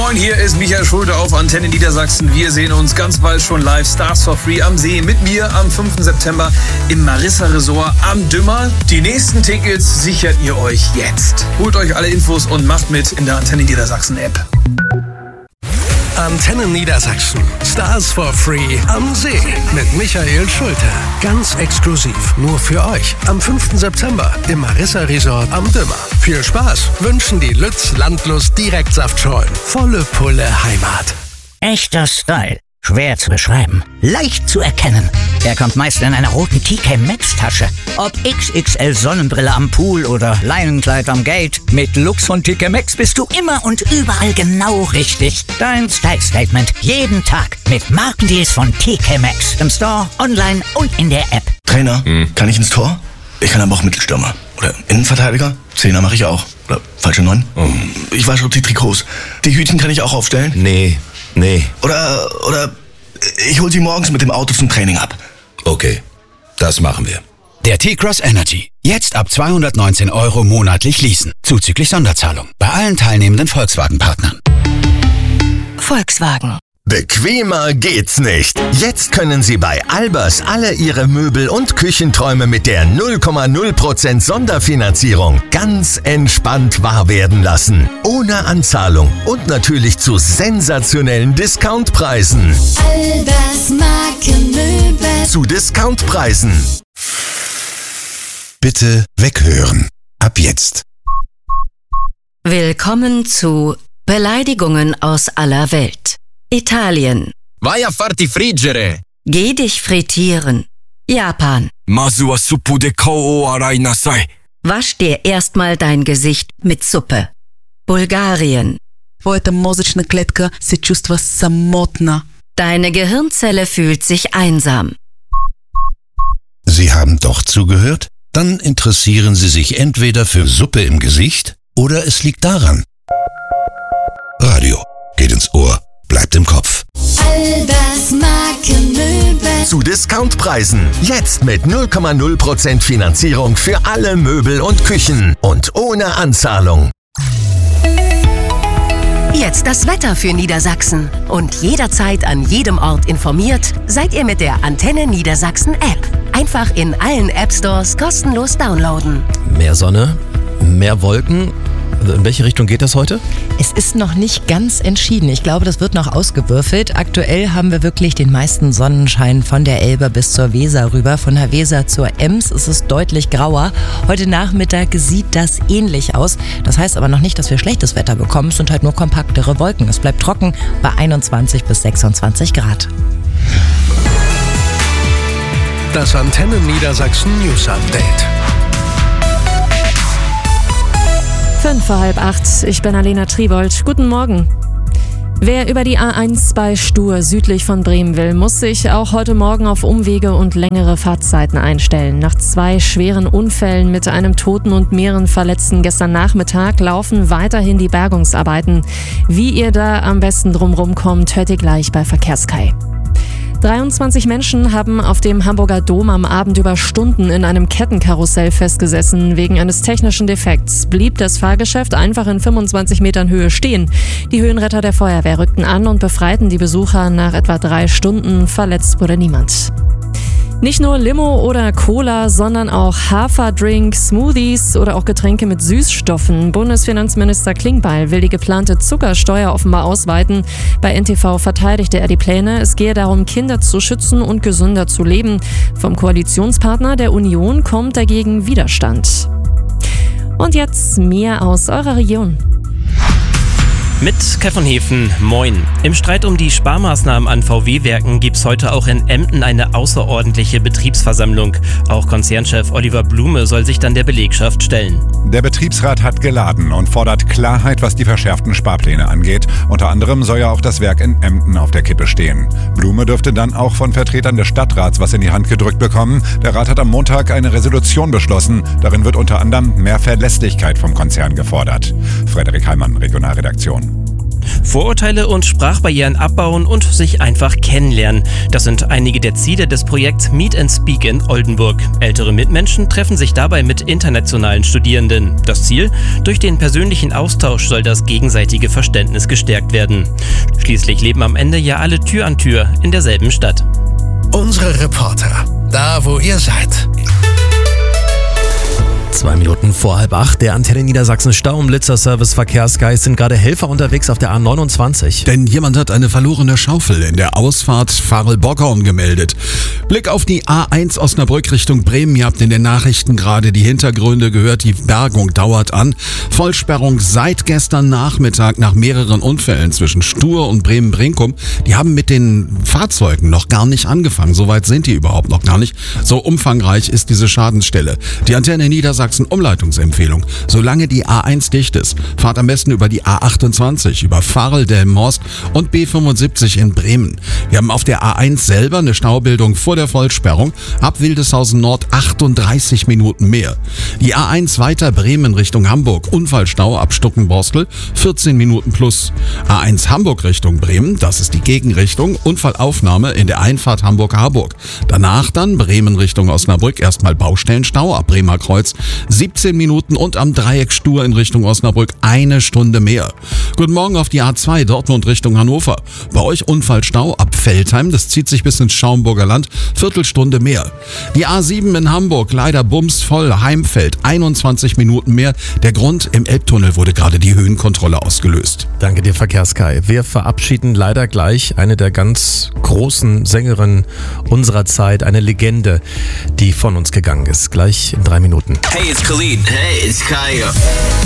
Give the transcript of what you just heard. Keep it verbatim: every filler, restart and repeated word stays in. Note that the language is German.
moin, hier ist Michael Schulte auf Antenne Niedersachsen. Wir sehen uns ganz bald schon live, Stars for Free am See, mit mir am fünften September im Marissa Resort am Dümmer. Die nächsten Tickets sichert ihr euch jetzt. Holt euch alle Infos und macht mit in der Antenne Niedersachsen App. Antenne Niedersachsen. Stars for Free am See mit Michael Schulte. Ganz exklusiv nur für euch. Am fünften September im Marissa Resort am Dümmer. Viel Spaß wünschen die Lütz Landlust Direktsaftschorlen. Volle Pulle Heimat. Echter Style. Schwer zu beschreiben. Leicht zu erkennen. Er kommt meist in einer roten T K Maxx Tasche. Ob X X L Sonnenbrille am Pool oder Leinenkleid am Gate. Mit Lux von T K Maxx bist du immer und überall genau richtig. Dein Style-Statement jeden Tag mit Markendeals von T K Maxx. Im Store, online und in der App. Trainer, hm. kann ich ins Tor? Ich kann aber auch Mittelstürmer. Oder Innenverteidiger? Zehner mache ich auch. Oder falsche Neun? Oh. Ich wasche auch die Trikots. Die Hütchen kann ich auch aufstellen? Nee. Nee. Oder, oder ich hol sie morgens mit dem Auto zum Training ab. Okay, das machen wir. Der T-Cross Energy. Jetzt ab zweihundertneunzehn Euro monatlich leasen. Zuzüglich Sonderzahlung. Bei allen teilnehmenden Volkswagen-Partnern. Volkswagen. Bequemer geht's nicht. Jetzt können Sie bei Albers alle Ihre Möbel- und Küchenträume mit der null Komma null Prozent Sonderfinanzierung ganz entspannt wahr werden lassen. Ohne Anzahlung und natürlich zu sensationellen Discountpreisen. Albers Markenmöbel. Zu Discountpreisen. Bitte weghören. Ab jetzt. Willkommen zu Beleidigungen aus aller Welt. Italien. Vai a farti friggere. Geh dich frittieren. Japan. Masu wa suppu de kao o arai nasai. Wasch dir erstmal dein Gesicht mit Suppe. Bulgarien. Твоята мозъчна клетка се чувства самотна. Deine Gehirnzelle fühlt sich einsam. Sie haben doch zugehört? Dann interessieren Sie sich entweder für Suppe im Gesicht oder es liegt daran. Radio geht ins Ohr. Bleibt im Kopf. Albers Markenmöbel. Zu Discountpreisen. Jetzt mit null Komma null Prozent Finanzierung für alle Möbel und Küchen. Und ohne Anzahlung. Jetzt das Wetter für Niedersachsen. Und jederzeit an jedem Ort informiert, seid ihr mit der Antenne Niedersachsen App. Einfach in allen App Stores kostenlos downloaden. Mehr Sonne, mehr Wolken. In welche Richtung geht das heute? Es ist noch nicht ganz entschieden. Ich glaube, das wird noch ausgewürfelt. Aktuell haben wir wirklich den meisten Sonnenschein von der Elbe bis zur Weser rüber. Von der Weser zur Ems ist es deutlich grauer. Heute Nachmittag sieht das ähnlich aus. Das heißt aber noch nicht, dass wir schlechtes Wetter bekommen. Es sind halt nur kompaktere Wolken. Es bleibt trocken bei einundzwanzig bis sechsundzwanzig Grad. Das Antenne Niedersachsen News Update. Fünf vor halb acht. Ich bin Alena Tribold. Guten Morgen. Wer über die A eins bei Stur südlich von Bremen will, muss sich auch heute Morgen auf Umwege und längere Fahrtzeiten einstellen. Nach zwei schweren Unfällen mit einem Toten und mehreren Verletzten gestern Nachmittag laufen weiterhin die Bergungsarbeiten. Wie ihr da am besten drumrum kommt, hört ihr gleich bei Verkehrskai. dreiundzwanzig Menschen haben auf dem Hamburger Dom am Abend über Stunden in einem Kettenkarussell festgesessen. Wegen eines technischen Defekts blieb das Fahrgeschäft einfach in fünfundzwanzig Metern Höhe stehen. Die Höhenretter der Feuerwehr rückten an und befreiten die Besucher nach etwa drei Stunden. Verletzt wurde niemand. Nicht nur Limo oder Cola, sondern auch Haferdrink, Smoothies oder auch Getränke mit Süßstoffen. Bundesfinanzminister Klingbeil will die geplante Zuckersteuer offenbar ausweiten. Bei N T V verteidigte er die Pläne. Es gehe darum, Kinder zu schützen und gesünder zu leben. Vom Koalitionspartner der Union kommt dagegen Widerstand. Und jetzt mehr aus eurer Region. Mit Kai von Hefen, moin. Im Streit um die Sparmaßnahmen an V W-Werken gibt's heute auch in Emden eine außerordentliche Betriebsversammlung. Auch Konzernchef Oliver Blume soll sich dann der Belegschaft stellen. Der Betriebsrat hat geladen und fordert Klarheit, was die verschärften Sparpläne angeht. Unter anderem soll ja auch das Werk in Emden auf der Kippe stehen. Blume dürfte dann auch von Vertretern des Stadtrats was in die Hand gedrückt bekommen. Der Rat hat am Montag eine Resolution beschlossen. Darin wird unter anderem mehr Verlässlichkeit vom Konzern gefordert. Frederik Heimann, Regionalredaktion. Vorurteile und Sprachbarrieren abbauen und sich einfach kennenlernen. Das sind einige der Ziele des Projekts Meet and Speak in Oldenburg. Ältere Mitmenschen treffen sich dabei mit internationalen Studierenden. Das Ziel? Durch den persönlichen Austausch soll das gegenseitige Verständnis gestärkt werden. Schließlich leben am Ende ja alle Tür an Tür in derselben Stadt. Unsere Reporter, da wo ihr seid. Zwei Minuten vor halb acht, der Antenne Niedersachsen Stau- und Blitzerservice Verkehrsgeist sind gerade Helfer unterwegs auf der A neunundzwanzig. Denn jemand hat eine verlorene Schaufel in der Ausfahrt Farel-Bockhorn gemeldet. Blick auf die A eins Osnabrück Richtung Bremen. Ihr habt in den Nachrichten gerade die Hintergründe gehört. Die Bergung dauert an. Vollsperrung seit gestern Nachmittag nach mehreren Unfällen zwischen Stur und Bremen-Brinkum. Die haben mit den Fahrzeugen noch gar nicht angefangen. Soweit sind die überhaupt noch gar nicht. So umfangreich ist diese Schadensstelle. Die Antenne Niedersachsen Umleitungsempfehlung. Solange die A eins dicht ist, fahrt am besten über die A achtundzwanzig, über Farel-Delmenhorst und B fünfundsiebzig in Bremen. Wir haben auf der A eins selber eine Staubildung vor der Vollsperrung, ab Wildeshausen Nord achtunddreißig Minuten mehr. Die A eins weiter Bremen Richtung Hamburg, Unfallstau ab Stuckenborstel, vierzehn Minuten plus. A eins Hamburg Richtung Bremen, das ist die Gegenrichtung, Unfallaufnahme in der Einfahrt Hamburg-Harburg. Danach dann Bremen Richtung Osnabrück, erstmal Baustellenstau ab Bremer Kreuz, siebzehn Minuten und am Dreieck Stur in Richtung Osnabrück eine Stunde mehr. Guten Morgen auf die A zwei Dortmund Richtung Hannover. Bei euch Unfallstau ab Veltheim, das zieht sich bis ins Schaumburger Land, Viertelstunde mehr. Die A sieben in Hamburg, leider bumsvoll, Heimfeld, einundzwanzig Minuten mehr. Der Grund, im Elbtunnel wurde gerade die Höhenkontrolle ausgelöst. Danke dir, Verkehrskai. Wir verabschieden leider gleich eine der ganz großen Sängerinnen unserer Zeit, eine Legende, die von uns gegangen ist. Gleich in drei Minuten. Hey, it's Khalid. Hey, it's Kaya.